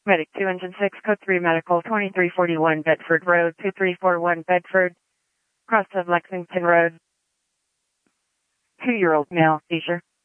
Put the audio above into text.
Medic 2 Engine 6, Code 3 Medical, 2341 Bedford Road, 2341 Bedford, cross of Lexington Road. 2-year-old male, seizure.